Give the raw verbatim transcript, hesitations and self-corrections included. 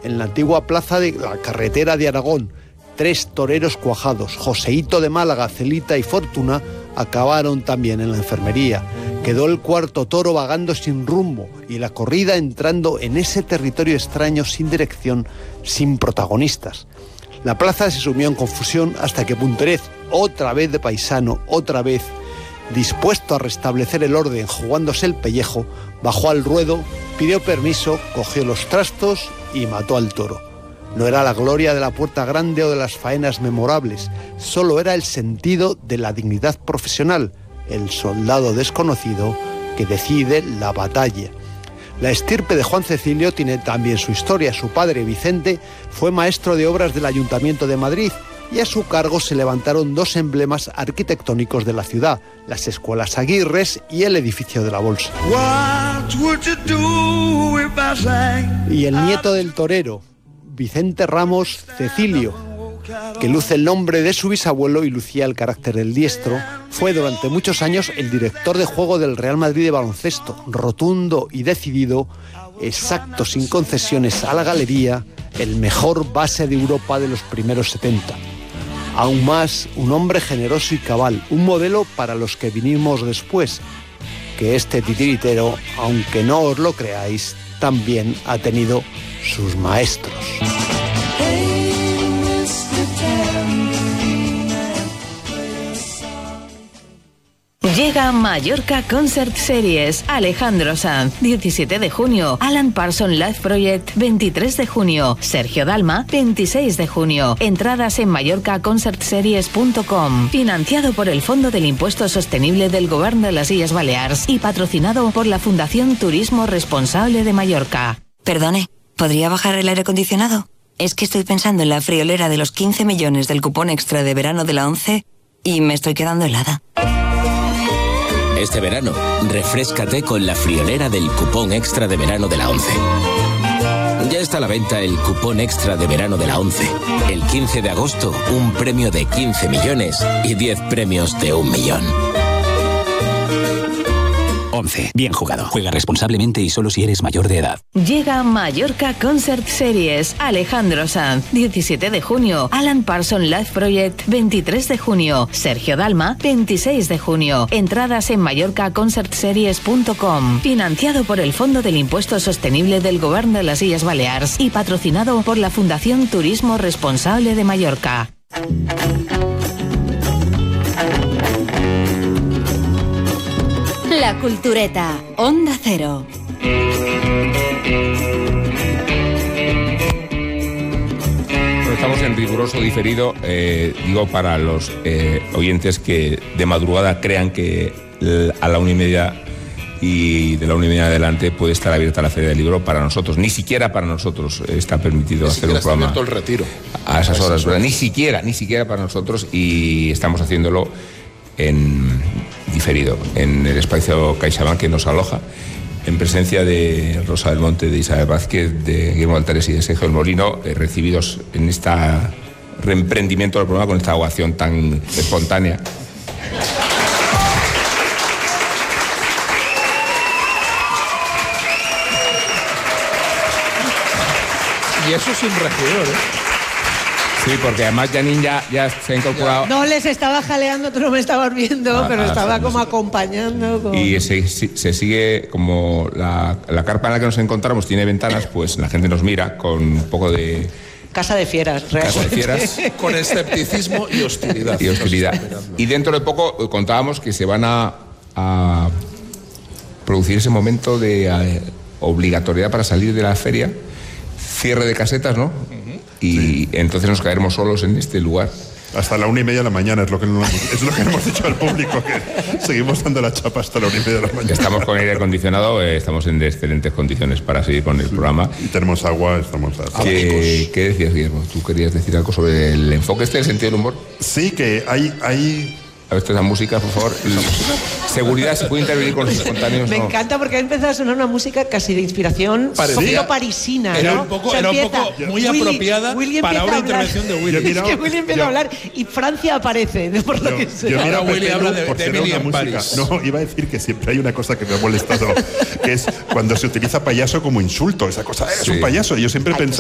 en la antigua plaza de la carretera de Aragón. Tres toreros cuajados, Joseíto de Málaga, Celita y Fortuna, acabaron también en la enfermería. Quedó el cuarto toro vagando sin rumbo y la corrida entrando en ese territorio extraño, sin dirección, sin protagonistas. La plaza se sumió en confusión hasta que Punterez, otra vez de paisano, otra vez dispuesto a restablecer el orden jugándose el pellejo, bajó al ruedo, pidió permiso, cogió los trastos y mató al toro. No era la gloria de la Puerta Grande o de las faenas memorables, solo era el sentido de la dignidad profesional, el soldado desconocido que decide la batalla. La estirpe de Juan Cecilio tiene también su historia. Su padre, Vicente, fue maestro de obras del Ayuntamiento de Madrid y a su cargo se levantaron dos emblemas arquitectónicos de la ciudad, las escuelas Aguirres y el edificio de la Bolsa. Y el nieto del torero, Vicente Ramos Cecilio, que luce el nombre de su bisabuelo y lucía el carácter del diestro, fue durante muchos años el director de juego del Real Madrid de baloncesto, rotundo y decidido, exacto, sin concesiones a la galería, el mejor base de Europa de los primeros setenta. Aún más, un hombre generoso y cabal, un modelo para los que vinimos después, que este titiritero, aunque no os lo creáis, también ha tenido sus maestros. Llega Mallorca Concert Series. Alejandro Sanz, diecisiete de junio. Alan Parsons Live Project, veintitrés de junio. Sergio Dalma, veintiséis de junio. Entradas en mallorca concert series punto com. Financiado por el Fondo del Impuesto Sostenible del Govern de las Illes Balears y patrocinado por la Fundación Turismo Responsable de Mallorca. Perdone, ¿podría bajar el aire acondicionado? Es que estoy pensando en la friolera de los quince millones del cupón extra de verano de la ONCE y me estoy quedando helada. Este verano, refréscate con la friolera del cupón extra de verano de la ONCE. Ya está a la venta el cupón extra de verano de la ONCE. El quince de agosto, un premio de quince millones y diez premios de un millón. ONCE. Bien jugado. Juega responsablemente y solo si eres mayor de edad. Llega Mallorca Concert Series. Alejandro Sanz, diecisiete de junio. Alan Parsons Live Project, veintitrés de junio. Sergio Dalma, veintiséis de junio. Entradas en mallorca concert series punto com. Financiado por el Fondo del Impuesto Sostenible del Govern de las Illes Balears y patrocinado por la Fundación Turismo Responsable de Mallorca. La Cultureta, Onda Cero. Bueno, estamos en riguroso diferido, eh, digo para los eh, oyentes que de madrugada crean que a la una y media y de la una y media adelante puede estar abierta la Feria del Libro. Para nosotros, ni siquiera para nosotros está permitido ni hacer un programa está abierto el retiro a esas horas, ¿verdad? Ni siquiera, ni siquiera para nosotros, y estamos haciéndolo en diferido, en el espacio CaixaBank que nos aloja, en presencia de Rosa del Monte, de Isabel Vázquez, de Guillermo Altares y de Sergio del Molino, eh, recibidos en este reemprendimiento del programa con esta ovación tan espontánea. Y eso sin regidor, ¿eh? Sí, porque además Janine ya, ya se ha incorporado. No les estaba jaleando, tú no me estabas viendo, ah, pero ah, estaba sí, como sí. acompañando. Con... Y se, se sigue, como la, la carpa en la que nos encontramos tiene ventanas, pues la gente nos mira con un poco de... Casa de fieras, realmente. Casa de fieras. Con escepticismo y hostilidad. Y hostilidad. Y dentro de poco contábamos que se van a, a producir ese momento de a, obligatoriedad para salir de la feria, cierre de casetas, ¿no? Y sí. Entonces nos quedaremos solos en este lugar. Hasta la una y media de la mañana es lo que, es lo que hemos dicho al público, que seguimos dando la chapa hasta la una y media de la mañana. Estamos con aire acondicionado, eh, estamos en excelentes condiciones para seguir con el sí. programa. Y tenemos agua, estamos... A... ¿Qué, ¿Qué decías, Guillermo? ¿Tú querías decir algo sobre el enfoque este del sentido del humor? Sí, que hay... hay... A ver, esta música, por favor. Seguridad, ¿se puede intervenir con los espontáneos? Me no. encanta porque ha empezado a sonar una música casi de inspiración poquito parisina, era ¿no? Un poco, o sea, era empieza, un poco muy Willy, apropiada Willy para una intervención de Willy. Es que Willy empieza yo, a hablar y Francia aparece, por lo yo, que sé. Yo Ahora Willy habla de, de Emily en música. París. No, iba a decir que siempre hay una cosa que me ha molestado, que es cuando se utiliza payaso como insulto. Esa cosa, eres sí. un payaso. Y yo siempre he pensado